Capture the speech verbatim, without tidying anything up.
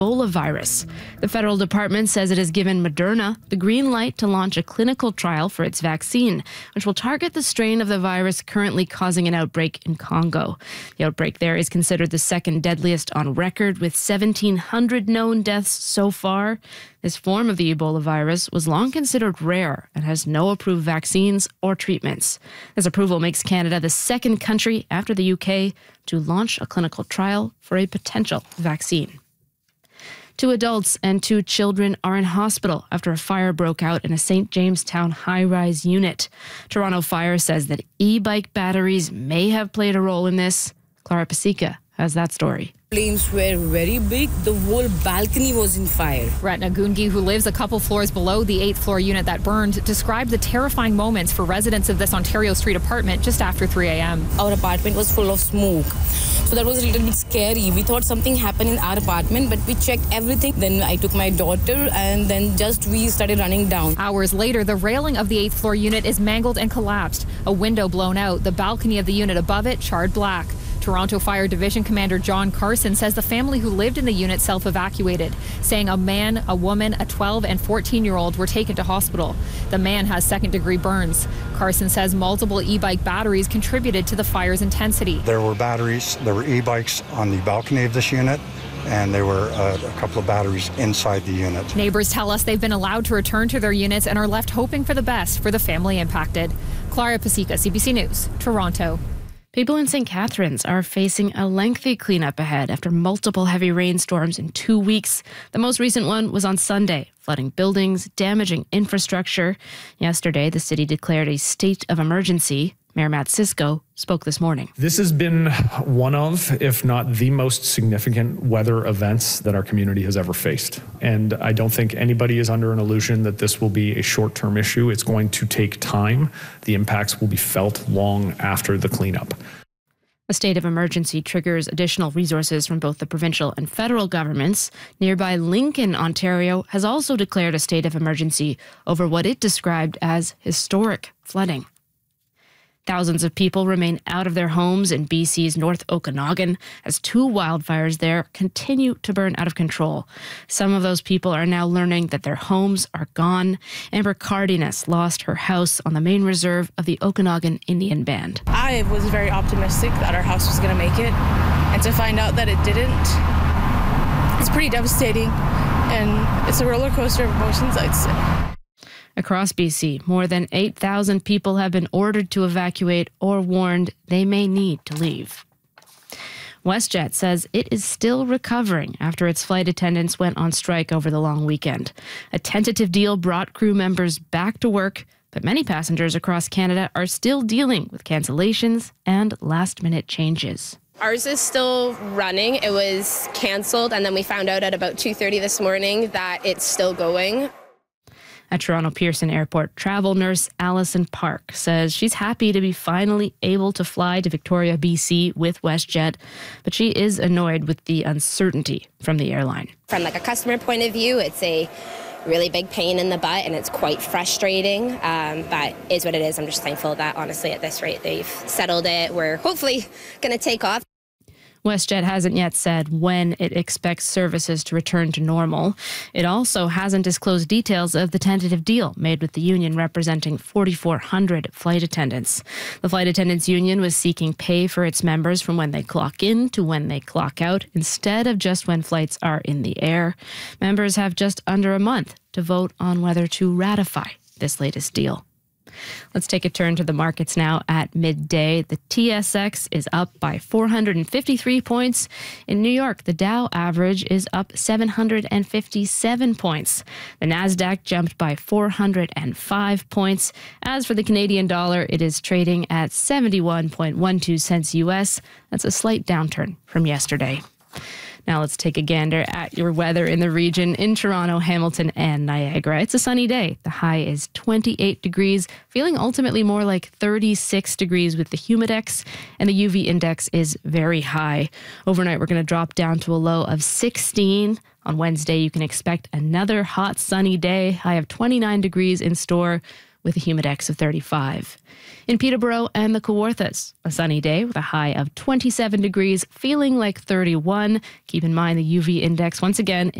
Ebola virus. The federal department says it has given Moderna the green light to launch a clinical trial for its vaccine, which will target the strain of the virus currently causing an outbreak in Congo. The outbreak there is considered the second deadliest on record, with seventeen hundred known deaths so far. This form of the Ebola virus was long considered rare and has no approved vaccines or treatments. This approval makes Canada the second country after the U K to launch a clinical trial for a potential vaccine. Two adults and two children are in hospital after a fire broke out in a Saint Jamestown high-rise unit. Toronto Fire says that e-bike batteries may have played a role in this. Clara Pasica has that story. Flames were very big. The whole balcony was in fire. Ratna Gungi, who lives a couple floors below the eighth floor unit that burned, described the terrifying moments for residents of this Ontario Street apartment just after three a.m. Our apartment was full of smoke. So that was a little bit scary. We thought something happened in our apartment, but we checked everything. Then I took my daughter and then just we started running down. Hours later, the railing of the eighth floor unit is mangled and collapsed. A window blown out, the balcony of the unit above it charred black. Toronto Fire Division Commander John Carson says the family who lived in the unit self-evacuated, saying a man, a woman, a twelve and fourteen-year-old were taken to hospital. The man has second-degree burns. Carson says multiple e-bike batteries contributed to the fire's intensity. There were batteries, there were e-bikes on the balcony of this unit, and there were uh, a couple of batteries inside the unit. Neighbors tell us they've been allowed to return to their units and are left hoping for the best for the family impacted. Clara Pasica, C B C News, Toronto. People in Saint Catharines are facing a lengthy cleanup ahead after multiple heavy rainstorms in two weeks. The most recent one was on Sunday, flooding buildings, damaging infrastructure. Yesterday, the city declared a state of emergency. Mayor Matt Cisco spoke this morning. This has been one of, if not the most significant weather events that our community has ever faced. And I don't think anybody is under an illusion that this will be a short-term issue. It's going to take time. The impacts will be felt long after the cleanup. A state of emergency triggers additional resources from both the provincial and federal governments. Nearby Lincoln, Ontario, has also declared a state of emergency over what it described as historic flooding. Thousands of people remain out of their homes in B C's North Okanagan as two wildfires there continue to burn out of control. Some of those people are now learning that their homes are gone. Amber Cardenas lost her house on the main reserve of the Okanagan Indian Band. I was very optimistic that our house was going to make it, and to find out that it didn't, it's pretty devastating, and it's a roller coaster of emotions, I'd say. Across B C, more than eight thousand people have been ordered to evacuate or warned they may need to leave. WestJet says it is still recovering after its flight attendants went on strike over the long weekend. A tentative deal brought crew members back to work, but many passengers across Canada are still dealing with cancellations and last-minute changes. Ours is still running. It was canceled, and then we found out at about two thirty this morning that it's still going. At Toronto Pearson Airport, travel nurse Allison Park says she's happy to be finally able to fly to Victoria, B C with WestJet, but she is annoyed with the uncertainty from the airline. From like a customer point of view, it's a really big pain in the butt and it's quite frustrating, um, but is what it is. I'm just thankful that honestly at this rate they've settled it. We're hopefully going to take off. WestJet hasn't yet said when it expects services to return to normal. It also hasn't disclosed details of the tentative deal made with the union representing forty-four hundred flight attendants. The Flight Attendants Union was seeking pay for its members from when they clock in to when they clock out, instead of just when flights are in the air. Members have just under a month to vote on whether to ratify this latest deal. Let's take a turn to the markets now at midday. The T S X is up by four hundred fifty-three points. In New York, the Dow average is up seven hundred fifty-seven points. The Nasdaq jumped by four hundred five points. As for the Canadian dollar, it is trading at seventy-one point one two cents U S. That's a slight downturn from yesterday. Now let's take a gander at your weather in the region. In Toronto, Hamilton, and Niagara, it's a sunny day. The high is twenty-eight degrees, feeling ultimately more like thirty-six degrees with the humidex, and the U V index is very high. Overnight, we're going to drop down to a low of sixteen. On Wednesday, you can expect another hot, sunny day. High of twenty-nine degrees in store, with a humidex of thirty-five. In Peterborough and the Kawarthas, a sunny day with a high of twenty-seven degrees, feeling like thirty-one. Keep in mind the U V index once again